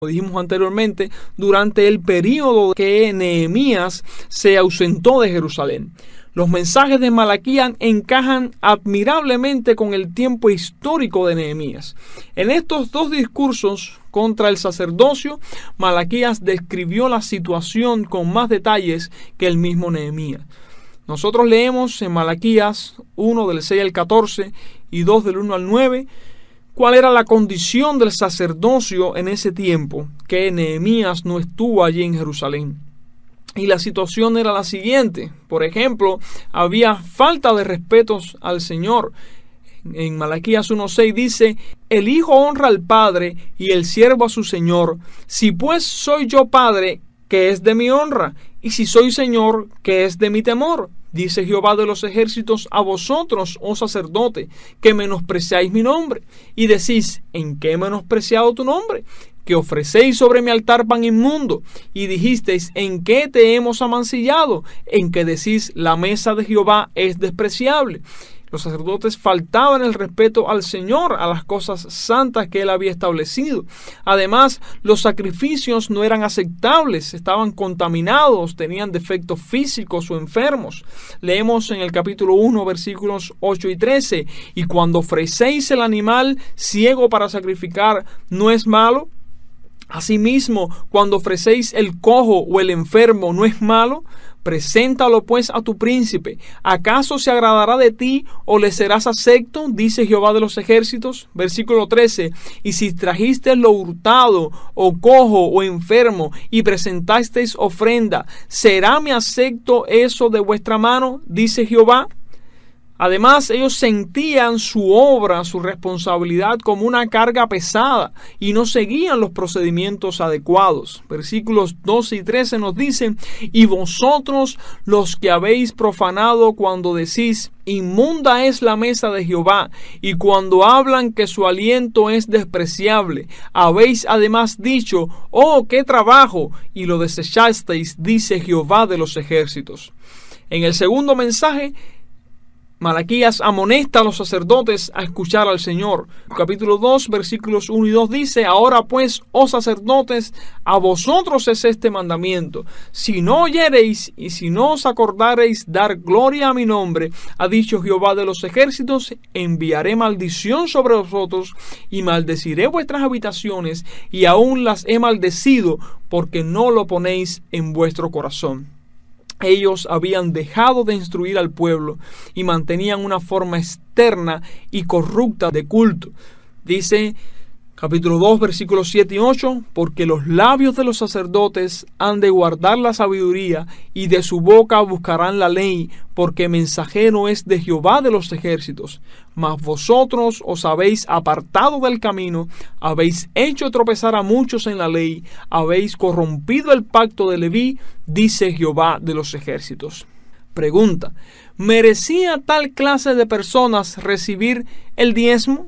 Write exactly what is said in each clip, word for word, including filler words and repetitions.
Como dijimos anteriormente, durante el período que Nehemías se ausentó de Jerusalén. Los mensajes de Malaquías encajan admirablemente con el tiempo histórico de Nehemías. En estos dos discursos contra el sacerdocio, Malaquías describió la situación con más detalles que el mismo Nehemías. Nosotros leemos en Malaquías uno del seis al catorce y dos del uno al nueve, cuál era la condición del sacerdocio en ese tiempo que Nehemías no estuvo allí en Jerusalén. Y la situación era la siguiente. Por ejemplo, había falta de respetos al Señor. En Malaquías uno seis dice: el hijo honra al padre y el siervo a su señor. Si pues soy yo padre, ¿qué es de mi honra? Y si soy señor, ¿qué es de mi temor? Dice Jehová de los ejércitos a vosotros, oh sacerdote, que menospreciáis mi nombre. Y decís: ¿en qué he menospreciado tu nombre? Que ofrecéis sobre mi altar pan inmundo. Y dijisteis: ¿en qué te hemos amancillado? En que decís: la mesa de Jehová es despreciable. Los sacerdotes faltaban el respeto al Señor, a las cosas santas que Él había establecido. Además, los sacrificios no eran aceptables, estaban contaminados, tenían defectos físicos o enfermos. Leemos en el capítulo uno, versículos ocho y trece: y cuando ofrecéis el animal ciego para sacrificar, ¿no es malo? Asimismo, cuando ofrecéis el cojo o el enfermo, ¿no es malo? Preséntalo pues a tu príncipe. ¿Acaso se agradará de ti o le serás acepto? Dice Jehová de los ejércitos. Versículo trece. Y si trajisteis lo hurtado, o cojo, o enfermo, y presentasteis ofrenda, ¿será mi acepto eso de vuestra mano? Dice Jehová. Además, ellos sentían su obra, su responsabilidad como una carga pesada y no seguían los procedimientos adecuados. Versículos doce y trece nos dicen: y vosotros los que habéis profanado cuando decís: inmunda es la mesa de Jehová, y cuando hablan que su aliento es despreciable, habéis además dicho: oh, qué trabajo, y lo desechasteis, dice Jehová de los ejércitos. En el segundo mensaje, Malaquías amonesta a los sacerdotes a escuchar al Señor. Capítulo dos, versículos uno y dos dice: ahora pues, oh sacerdotes, a vosotros es este mandamiento: si no oyereis y si no os acordareis dar gloria a mi nombre, ha dicho Jehová de los ejércitos, enviaré maldición sobre vosotros y maldeciré vuestras habitaciones, y aún las he maldecido, porque no lo ponéis en vuestro corazón. Ellos habían dejado de instruir al pueblo y mantenían una forma externa y corrupta de culto. Dice capítulo dos, versículos siete y ocho: porque los labios de los sacerdotes han de guardar la sabiduría, y de su boca buscarán la ley, porque mensajero es de Jehová de los ejércitos. Mas vosotros os habéis apartado del camino, habéis hecho tropezar a muchos en la ley, habéis corrompido el pacto de Leví, dice Jehová de los ejércitos. Pregunta: ¿merecía tal clase de personas recibir el diezmo?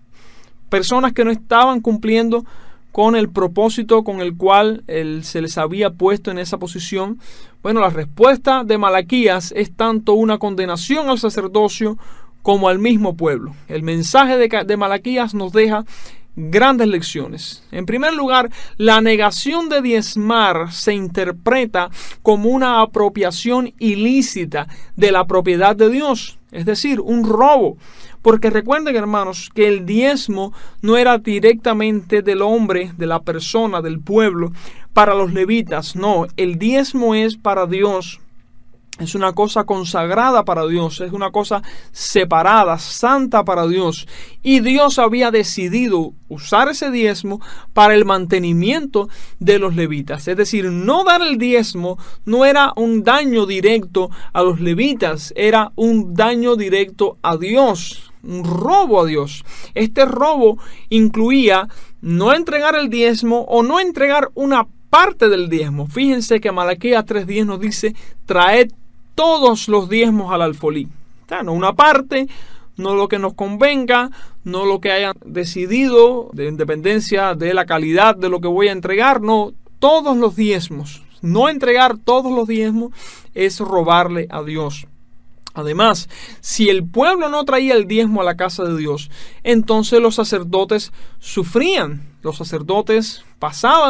Personas que no estaban cumpliendo con el propósito con el cual él, se les había puesto en esa posición. Bueno, la respuesta de Malaquías es tanto una condenación al sacerdocio como al mismo pueblo. El mensaje de, de Malaquías nos deja grandes lecciones. En primer lugar, la negación de diezmar se interpreta como una apropiación ilícita de la propiedad de Dios, es decir, un robo. Porque recuerden, hermanos, que el diezmo no era directamente del hombre, de la persona, del pueblo, para los levitas. No, el diezmo es para Dios. Es una cosa consagrada para Dios, es una cosa separada, santa para Dios. Y Dios había decidido usar ese diezmo para el mantenimiento de los levitas. Es decir, no dar el diezmo no era un daño directo a los levitas, era un daño directo a Dios, un robo a Dios. Este robo incluía no entregar el diezmo o no entregar una parte del diezmo. Fíjense que Malaquías tres diez nos dice: traed todos los diezmos al alfolí. O sea, no una parte, no lo que nos convenga, no lo que hayan decidido, de independencia de la calidad de lo que voy a entregar, no, todos los diezmos. No entregar todos los diezmos es robarle a Dios. Además, si el pueblo no traía el diezmo a la casa de Dios, entonces los sacerdotes sufrían. Los sacerdotes pasaban